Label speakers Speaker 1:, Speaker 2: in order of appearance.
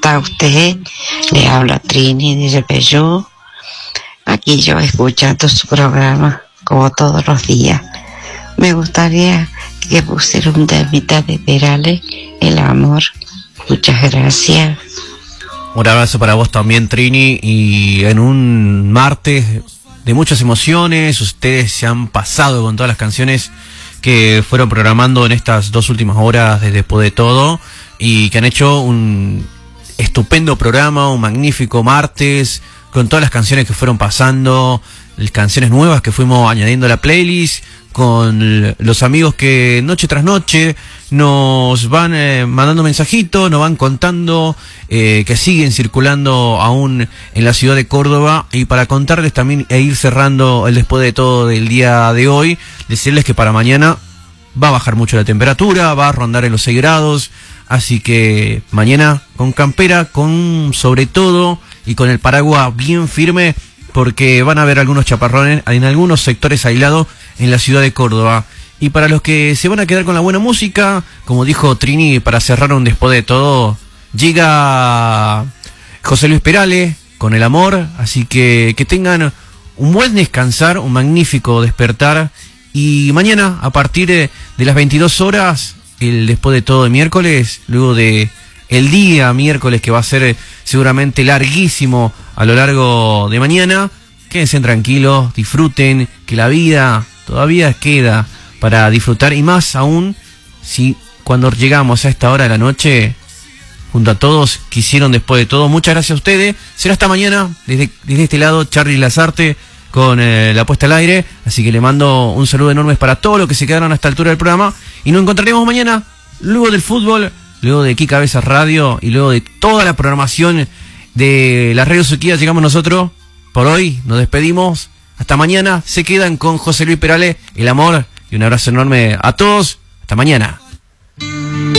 Speaker 1: está usted? Le habla Trini de Repellú. Aquí yo escuchando su programa como todos los días. Me gustaría que pusiera un temita de Perales, El amor. Muchas gracias.
Speaker 2: Un abrazo para vos también, Trini, y en un martes de muchas emociones, ustedes se han pasado con todas las canciones que fueron programando en estas 2 últimas horas de Después de Todo, y que han hecho un estupendo programa, un magnífico martes, con todas las canciones que fueron pasando, las canciones nuevas que fuimos añadiendo a la playlist, con los amigos que noche tras noche nos van mandando mensajitos, nos van contando que siguen circulando aún en la ciudad de Córdoba. Y para contarles también e ir cerrando el Después de Todo del día de hoy, decirles que para mañana va a bajar mucho la temperatura, va a rondar en los 6 grados, así que mañana con campera, con sobre todo y con el paraguas bien firme, porque van a haber algunos chaparrones en algunos sectores aislados en la ciudad de Córdoba. Y para los que se van a quedar con la buena música, como dijo Trini, para cerrar un Después de Todo, llega José Luis Perales con El amor, así que tengan un buen descansar, un magnífico despertar, y mañana a partir de las 22 horas, el Después de Todo de miércoles, luego de el día miércoles que va a ser seguramente larguísimo a lo largo de mañana, quédense tranquilos, disfruten, que la vida todavía queda para disfrutar, y más aún si cuando llegamos a esta hora de la noche, junto a todos que hicieron Después de Todo. Muchas gracias a ustedes, será hasta mañana, desde este lado Charly Lazarte con la puesta al aire, así que le mando un saludo enorme para todos los que se quedaron a esta altura del programa, y nos encontraremos mañana, luego del fútbol, luego de Aquí Cabezas Radio, y luego de toda la programación de la Radio Suquía. Llegamos nosotros, por hoy nos despedimos, hasta mañana, se quedan con José Luis Perales, El amor, y un abrazo enorme a todos, hasta mañana.